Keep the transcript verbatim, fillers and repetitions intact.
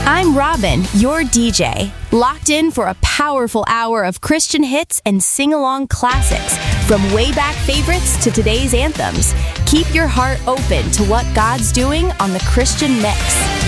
I'm Robin, your D J, locked in for a powerful hour of Christian hits and sing-along classics, from way-back favorites to today's anthems. Keep your heart open to what God's doing on the Christian Mix.